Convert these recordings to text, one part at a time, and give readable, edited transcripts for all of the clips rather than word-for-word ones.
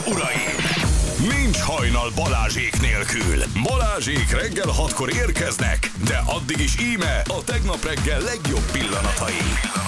uraim! Nincs hajnal Balázsék nélkül. Balázsék reggel 6-kor érkeznek, de addig is íme a tegnap reggel legjobb pillanatai.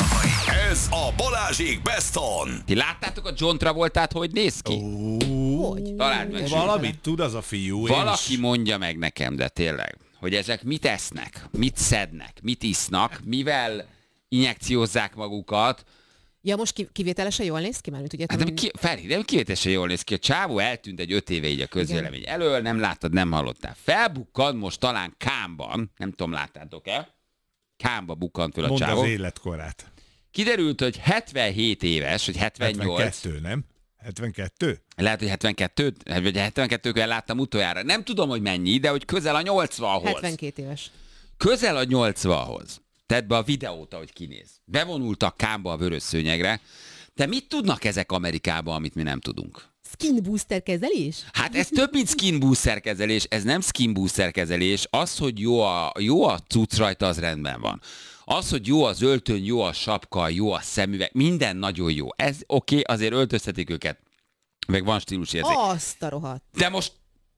Ez a Balázsék Best On. Ti láttátok a John Travoltát, hogy néz ki? Hogy? Találd meg. Valamit tud az a fiú. Valaki mondja meg nekem, de tényleg, hogy ezek mit esznek, mit szednek, mit isznak, mivel injekciózzák magukat. Ja, most kivételesen jól néz ki már, mint ugye? Hát nem kivételesen jól néz ki. A csávó eltűnt egy 5 éve így a közvélemény elől, nem láttad, nem hallottál. Felbukkan most talán Cannes-ban, nem tudom, láttátok-e? Cannes-ba bukkant föl a csávó. Mondd az életkorát. Kiderült, hogy 77 éves, vagy 78. 72, nem? 72? Lehet, hogy 72, vagy 72-kor láttam utoljára. Nem tudom, hogy mennyi, de hogy közel a 80-hoz. 72 éves. Közel a 80-hoz. Tedd be a videót, ahogy kinéz. Bevonultak Cannes-ba a vörös szőnyegre. Te mit tudnak ezek Amerikában, amit mi nem tudunk? Skin booster kezelés? Hát ez több, mint skin booster kezelés, ez nem skin booster kezelés. Az, hogy jó a cucc rajta, az rendben van. Az, hogy jó az öltöny, jó a sapka, jó a szemüveg, minden nagyon jó. Ez oké, azért öltöztetik őket. Meg van stílusérzék. Azt a rohadt. De most,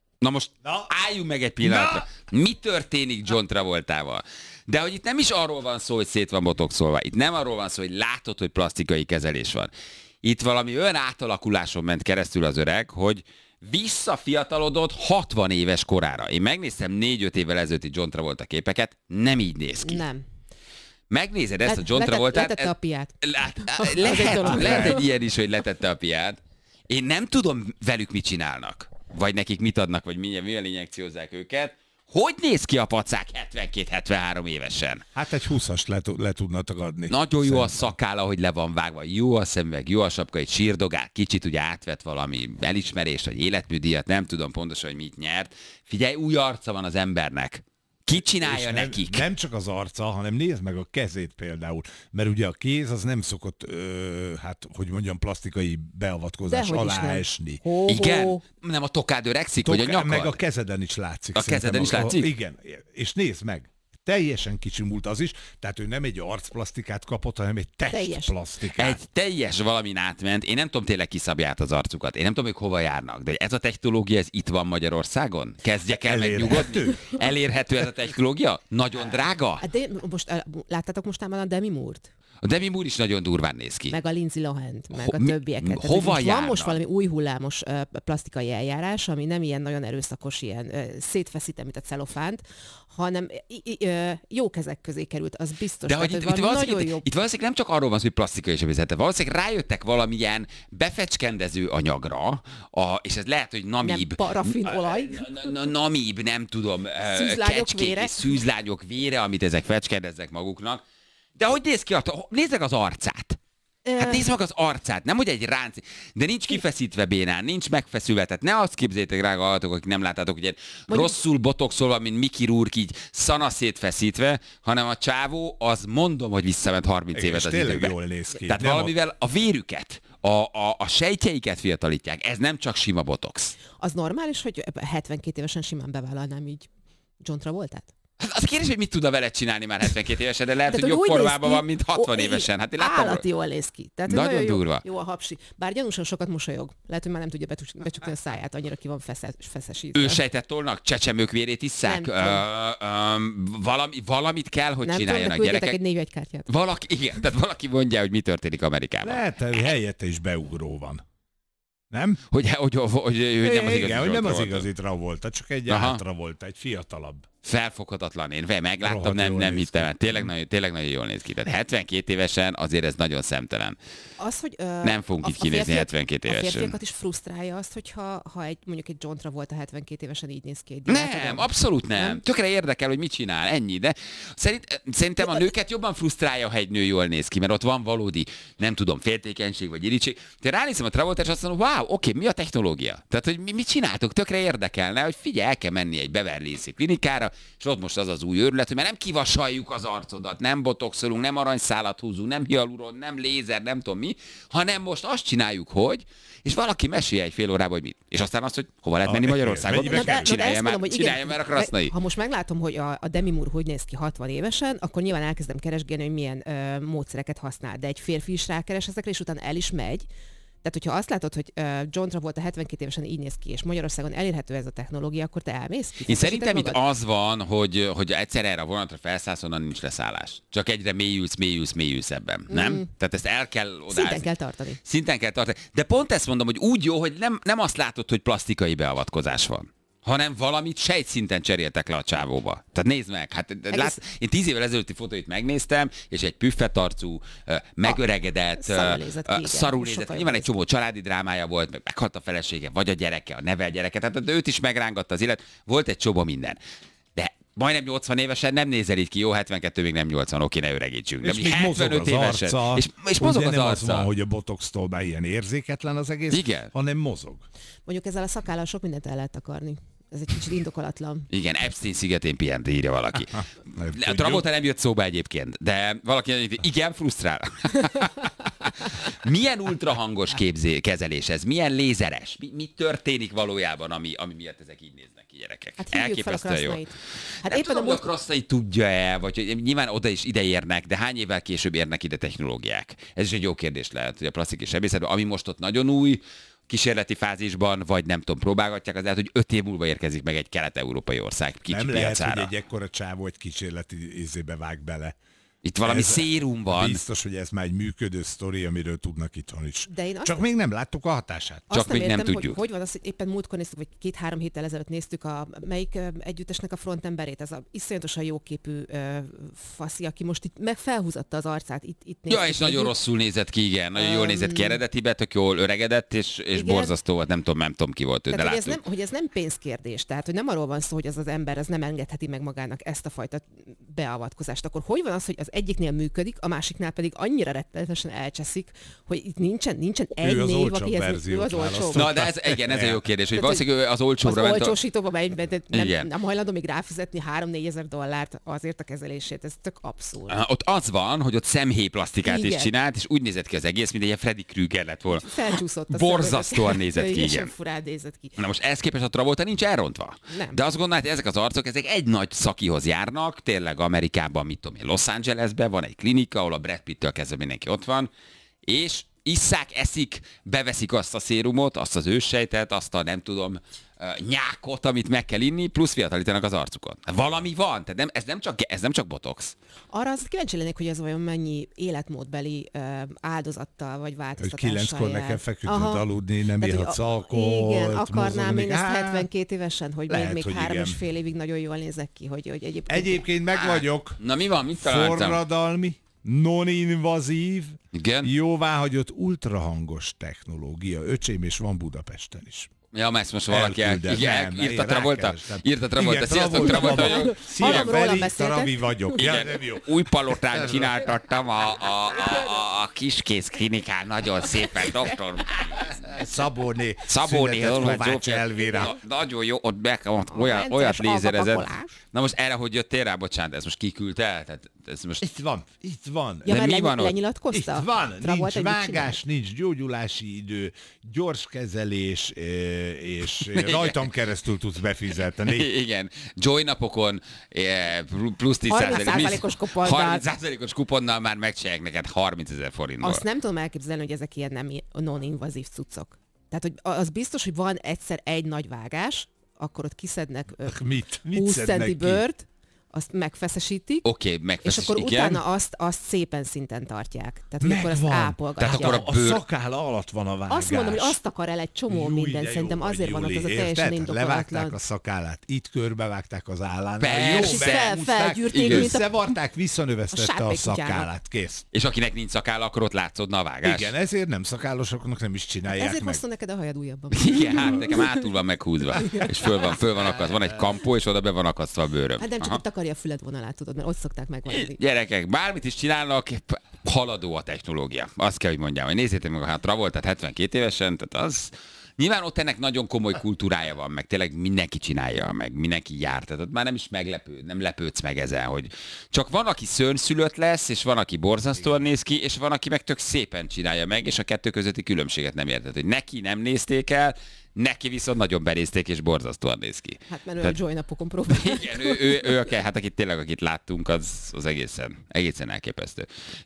álljunk meg egy pillanatra. Mi történik John Travoltával? De hogy itt nem is arról van szó, hogy szét van botoxolva. Itt nem arról van szó, hogy látod, hogy plastikai kezelés van. Itt valami olyan átalakuláson ment keresztül az öreg, hogy visszafiatalodott 60 éves korára. Én megnéztem 4-5 évvel ezelőtti John Travolta képeket, nem így néz ki. Nem. Megnézed ezt a John Travoltát? Letette a piát. Lehet egy ilyen is, hogy letette a piát. Én nem tudom velük mit csinálnak. Vagy nekik mit adnak, vagy mivel injekciózzák őket. Hogy néz ki a pacák 72-73 évesen? Hát egy 20-ast le tudnak adni. Nagyon jó a szakála, hogy le van vágva, jó a szemüveg, jó a sapka, egy sírdogál, kicsit ugye átvett valami elismerést, vagy életműdíjat, nem tudom pontosan, hogy mit nyert. Figyelj, új arca van az embernek. Ki csinálja nekik? Nem csak az arca, hanem nézd meg a kezét például. Mert ugye a kéz az nem szokott, hát hogy mondjam, plastikai beavatkozás alá esni. Igen? Nem a tokád öregszik, vagy a nyakad? Meg a kezeden is látszik. A kezeden is látszik? Igen. És nézd meg. Teljesen kicsimult az is, tehát ő nem egy arcplasztikát kapott, hanem egy testplasztikát. Egy teljes valamin átment. Én nem tudom tényleg kiszabját az arcukat. Én nem tudom, hogy hova járnak. De ez a technológia, ez itt van Magyarországon? Kezdjek el megnyugodni? Elérhető ez a technológia? Nagyon drága? De most, láttátok mostában a Demi Moore-t? A Demi Moore is nagyon durván néz ki. Meg a Lindsay Lohan-t, meg a többieket. Hova járnak? Van most valami új hullámos plastikai eljárás, ami nem ilyen nagyon erőszakos, ilyen szétfeszítem, mint a celofánt, hanem jó kezek közé került, az biztos. De hogy itt valószínűleg nem csak arról van szó, hogy plastikai és a valószínűleg rájöttek valamilyen befecskendező anyagra, és ez lehet, hogy namíb. Nem parafinolaj. Namíb, nem tudom, szűzlányok vére, amit ezek fecskendeznek maguknak. De hogy néz ki? Nézd meg az arcát. Hát nézd meg az arcát, nem hogy egy ránc, de nincs kifeszítve bénán, nincs megfeszülve, tehát ne azt képzeljétek, drága hallgatók, akik nem láttátok, hogy rosszul botoxolva, mint Mickey Rourke, így szanaszét feszítve, hanem a csávó, az mondom, hogy visszament 30 évet az időbe. Jól néz ki. Tehát valamivel a vérüket, a sejtjeiket fiatalítják, ez nem csak sima botox. Az normális, hogy 72 évesen simán bevállalnám így John Travoltát? Az a kérdés, hogy mit tudna vele csinálni már 72 évesen, de lehet, hogy jobb formában van, mint 60 évesen. Hát én állati jól néz ki. Tehát nagyon durva. Jó a hapsi. Bár gyanúsan sokat mosolyog. Lehet, hogy már nem tudja becsukni a száját, annyira ki van feszesítve. Ősejtet tolnak? Csecsemők vérét isszák? Valamit kell, hogy csináljanak gyerekek. Egy névjegykártyát. Igen, tehát valaki mondja, hogy mi történik Amerikában. Lehet, hogy helyette is beugró van. Nem? Hogy nem az igazi. Igen, hogy nem az igazi Travolta, csak egy Travolta, egy fiatalabb. Felfoghatatlan. Én megláttam, nem hittem. Tényleg nagyon jól néz ki. Tehát 72 évesen azért ez nagyon szemtelen. Az, hogy, nem fogunk így kinézni 72 évesen. A férfiakat is frusztrálja azt, hogyha mondjuk egy John Travolta 72 évesen így néz ki. Nem, abszolút nem. Tökre érdekel, hogy mit csinál, ennyi. De szerintem a nőket jobban frusztrálja, ha egy nő jól néz ki, mert ott van valódi, nem tudom, féltékenység vagy irigység. Te ránézem a Travolta, és azt mondom, wow, oké, mi a technológia? Tehát, hogy mit csináltok, tökre érdekelne, hogy figyelj, el kell menni egy Beverly Hills klinikára, és ott most az új őrület, hogy már nem kivasaljuk az arcodat, nem botoxolunk, nem aranyszálat húzunk, nem hialuron, nem lézer, nem tudom mi, hanem most azt csináljuk, hogy, és valaki mesélje egy fél órában, hogy mit. És aztán azt, hogy hova lehet menni Magyarországon. Csinálja már a krasznai. Ha most meglátom, hogy a Demi Moore hogy néz ki 60 évesen, akkor nyilván elkezdem keresgélni, hogy milyen módszereket használ. De egy férfi is rákeres ezekre, és utána el is megy. Tehát, hogyha azt látod, hogy John Travolta 72 évesen így néz ki, és Magyarországon elérhető ez a technológia, akkor te elmész? Én szerintem itt az van, hogy egyszer erre a vonatra felszállsz, onnan nincs leszállás. Csak egyre mélyülsz ebben, nem? Tehát ezt el kell odázni. Szinten kell tartani. De pont ezt mondom, hogy úgy jó, hogy nem azt látod, hogy plastikai beavatkozás van, hanem valamit sejtszinten cseréltek le a csávóba. Tehát nézd meg, hát én 10 évvel ezelőtti fotóit megnéztem, és egy püffetarcú, megöregedett, szarul nézett. Nyilván egy csomó családi drámája volt, meghalt a felesége, vagy a gyereke, a nevel gyereke, tehát őt is megrángatta az élet, volt egy csomó minden. De majdnem 80 évesen nem nézel így ki, jó, 72 még nem 80, oké, ne öregítsünk. És még mozog az arca, és mozog az nem arca. Az van, hogy a botoxtól már ilyen érzéketlen az egész, igen, hanem mozog. Mondjuk ezzel a szakállal sok mindent el lehet takarni. Ez egy kicsit indokolatlan. Igen, Epstein szigetén pihent, írja valaki. A Travolta nem jött szóba egyébként, de valaki igen, frusztrál. Milyen ultrahangos kezelés ez? Milyen lézeres? Mi történik valójában, ami miatt ezek így néznek ki, gyerekek? Hát elképesztően jó. Hát éppen tudom, a Krasznait tudja-e, vagy nyilván oda is ide érnek, de hány évvel később érnek ide technológiák? Ez is egy jó kérdés lehet, hogy a plastik és sebészetben, ami most ott nagyon új, kísérleti fázisban, vagy nem tudom, próbálgatják, az lehet, hogy 5 év múlva érkezik meg egy kelet-európai ország kicsi nem piacára. Nem lehet, hogy egy ekkora csávó egy kísérleti ízébe vág bele. Itt valami szérum van. Biztos, hogy ez már egy működő sztori, amiről tudnak itthon is. Csak még nem láttuk a hatását. Csak még nem tudjuk. Hogy van az, hogy éppen múltkor néztük, vagy 2-3 héttel ezelőtt néztük melyik együttesnek a frontemberét, ez a iszonyatosan jóképű faszi, aki most itt meg felhúzatta az arcát. Itt ja, és nagyon rosszul nézett ki, igen. Nagyon jól nézett ki eredetibe, tök jól öregedett, és borzasztó volt, nem tudom ki volt ő, de láttuk. Hogy ez nem pénzkérdés, tehát hogy nem arról van szó, hogy az ember az nem engedheti meg magának ezt a fajta beavatkozást. Akkor hogy van az, hogy az egyiknél működik, a másiknál pedig annyira rettenetesen elcseszik, hogy itt nincsen egy név, akihez ő az olcsóbb. Na, de ez a jó kérdés, hogy valószínűleg az olcsóbra ment. Az olcsósítóba nem hajlandó még ráfizetni $3,000-4,000 azért a kezelését, ez tök abszurd. Ott az van, hogy ott szemhéjplastikát is csinált, és úgy nézett ki az egész, mint egy Freddy Krueger lett volna. Felcsúszott. Borzasztóan nézett ki, igen. Furán nézett ki. Na most ehhez képest a Travolta nincs elrontva. Nem. De azt gondolod, hogy ezek az arcok, ezek egy nagy szakihoz járnak, tényleg Amerikában, mit tudom én, Los Angelesben van egy klinika, ahol a Brad Pittől kezdve mindenki ott van, és isszák, eszik, beveszik azt a szérumot, azt az őssejtet, azt a nem tudom, nyákot, amit meg kell inni, plusz fiatalítanak az arcukon. Valami van, tehát ez nem csak botox. Arra azt kíváncsi lennék, hogy ez vajon mennyi életmódbeli áldozattal vagy változtatással jár. 9-kor ne kell feküdnöd aludni, nem ihatsz alkoholt. Igen, akarnám én ezt 72 évesen, hogy lehet, még 3,5 évig nagyon jól nézek ki, hogy egyébként meg vagyok. Na mi van, mit találtam? Forradalmi, non-invazív, igen? Jóváhagyott ultrahangos technológia. Öcsém, és van Budapesten is. Ja, ezt most valaki írta Travolta. Sziasztok, Travolta vagyok. Szia, Feli, Travi vagyok. Igen, új palotán csináltattam a Kiskész klinikán, nagyon szépen, doktor. Szabóné, Kovács Elvira. Nagyon jó, ott olyat lézerezett. Na most erre, hogy jöttél rá, bocsánat, ez most kiküldte el? Tehát ez most... Itt van. Ja, mi van ott? Lenyilatkozta? Itt van, nincs vágás, nincs gyógyulási idő, gyors kezelés, és rajtam keresztül tudsz befizetni. Igen, Joy napokon plusz 10%-os kuponnal. 30%-os kuponnal már megcsinálják neked 30 000 forintból. Azt nem tudom elképzelni, hogy ezek ilyen nem non-invazív cuccok. Tehát, hogy az biztos, hogy van egyszer egy nagy vágás, akkor ott kiszednek 20 centi bőrt, azt megfeszesítik, és akkor utána azt szépen szinten tartják. Tehát, hogy akkor azt ápolgatják. Tehát akkor a szakála alatt van a vágás. Azt mondom, hogy azt akar el egy csomó minden, szerintem azért van ott az a teljesen indokolatlan. Levágták a szakállát, itt körbevágták az állán. Persze, felgyűrték, összevarták, visszanövesztette a szakállát, kész. És akinek nincs szakálla, akkor ott látszódna a vágás. Igen, ezért nem szakállosoknak nem is csinálják ezért meg. Ezért neked a hajad újabban. Igen, hát nekem átul van meghúzva, és föl van akasztva. Van egy kampó, és oda be van akasztva a bőröm. Hát nem csak takarja a füledvonalát, tudod, mert ott szokták megvonni. Gyerekek, bármit is csinálnak, haladó a technológia. Azt kell, hogy mondjam, hogy nézzétek meg a Travoltát 72 évesen, tehát az... Nyilván ott ennek nagyon komoly kultúrája van, meg tényleg mindenki csinálja, meg mindenki jár. Tehát ott már nem is nem lepődsz meg ezen, hogy csak van, aki szörnyszülött lesz, és van, aki borzasztóan néz ki, és van, aki meg tök szépen csinálja meg, és a kettő közötti különbséget nem érted, hogy neki nem nézték el, neki viszont nagyon benézték, és borzasztóan néz ki. Hát mert ő a Joy napokon próbálja. Igen, ő hát akit láttunk, az egészen elképesztő.